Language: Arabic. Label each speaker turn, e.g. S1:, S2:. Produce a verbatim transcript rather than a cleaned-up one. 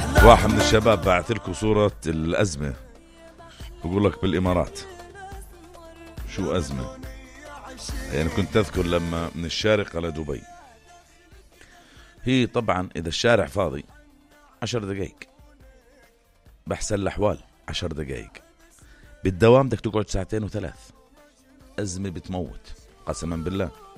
S1: واحد من الشباب بعث لكم صورة الأزمة، بقول لك بالإمارات. شو أزمة؟ يعني كنت أذكر لما من الشارقة لدبي، هي طبعا إذا الشارع فاضي عشر دقايق، بحسن الأحوال عشر دقايق، بالدوام بدك تقعد ساعتين وثلاث. أزمة بتموت قسما بالله.